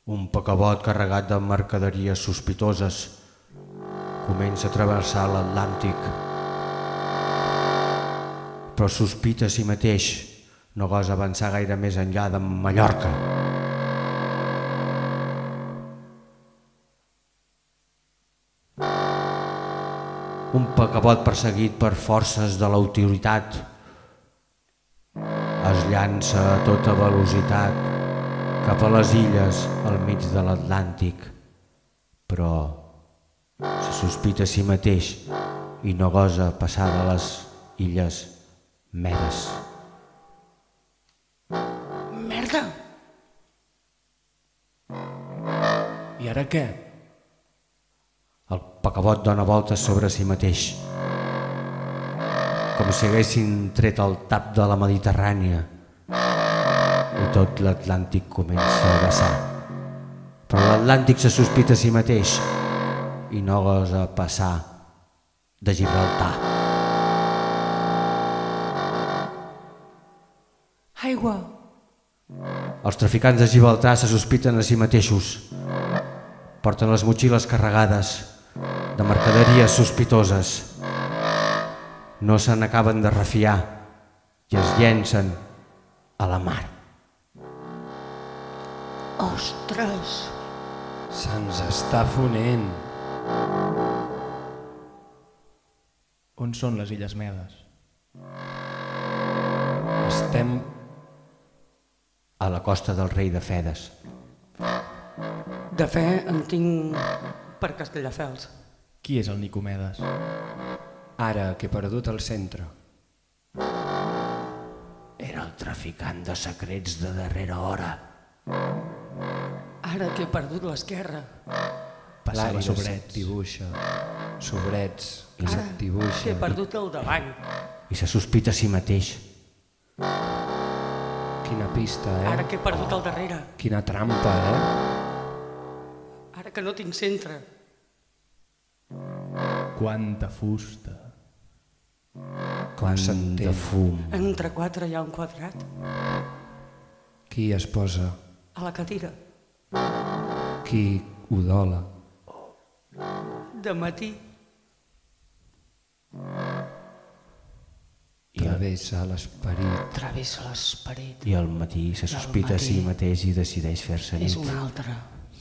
Un pacabot carregat de mercaderies sospitoses comença a travessar l'Atlàntic, però sospita a si mateix, no gosa avançar gaire més enllà de Mallorca. Un pacabot perseguit per forces de l'autoritat es llança a tota velocitat cap a les illes al mig de l'Atlàntic, però se sospita a si mateix i no gosa passar de les illes Medes. Merda! I ara què? El pacabot dona voltes sobre si mateix, com si haguessin tret el tap de la Mediterrània i tot l'Atlàntic comença a vessar. Però l'Atlàntic se sospita a si mateix i no gosa passar de Gibraltar. Aigua! Els traficants de Gibraltar se sospiten a si mateixos. Porten les motxilles carregades de mercaderies sospitoses. No se n'acaben de refiar i es llencen a la mar. Ostres! Se'ns està fonent. On són les Illes Medes? Estem A la costa del rei de Fedes. De fe en tinc per Castelldefels. Qui és el Nicomedes? ara que he perdut el centre. Era el traficant de secrets de darrera hora. Ara que he perdut l'esquerra. Passava L'aire sobrets. se't dibuixa, sobrets, i Ara se't dibuixa. que he perdut el davant. I se sospita a si mateix. Quina pista, Ara que he perdut el darrere. Quina trampa, Ara que no tinc centre. Quanta fusta. Quant s'entén. de fum. Entre quatre hi ha un quadrat. Qui es posa? A la cadira. Qui udola? De matí. Travessa l'esperit. Travessa l'esperit. I al matí se sospita a si mateix i decideix fer-se És nit. una altra.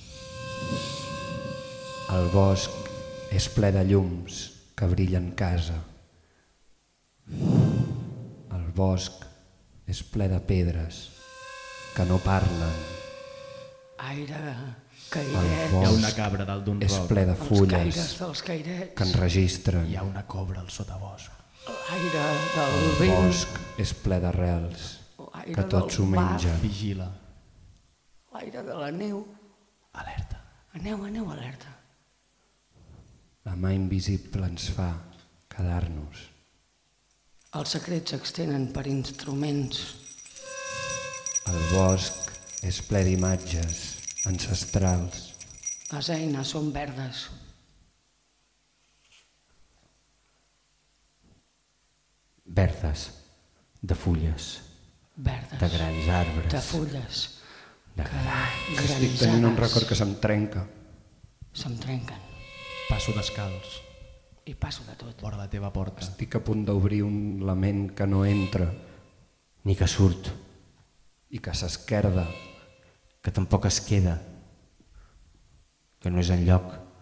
El bosc és ple de llums que brillen casa. El bosc és ple de pedres que no parlen. Aire, El cairet. Hi ha una bosc cabra dalt d'un és roc. ple de Els caires fulles dels cairets. que enregistren. Hi ha una cobra al sotabosc. L'aire del El vent. bosc és ple d'arrels L'aire que tot s'ho del mar. mengen. Vigila. L'aire de la neu. Alerta. Aneu, alerta. La mà invisible ens fa quedar-nos. Els secrets s'extenen per instruments. El bosc és ple d'imatges ancestrals. Les eines són verdes. Verdes, de fulles, Verdes. de grans arbres, De fulles. de grans. Estic tenint un record que se'm trenca. Se'm trenquen. Passo descalç. I passo de tot. Vora la teva porta. Estic a punt d'obrir un lament que no entra Ni que surt, i que s'esquerda. que tampoc es queda, que no és enlloc.